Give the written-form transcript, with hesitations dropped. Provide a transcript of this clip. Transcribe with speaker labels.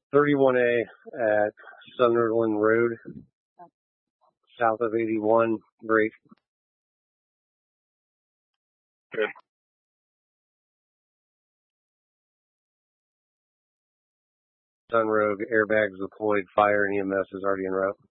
Speaker 1: 31A at Sunderland Road, south of 81, break.
Speaker 2: Good.
Speaker 1: Sun Rogue, airbags deployed, fire and EMS is already en route.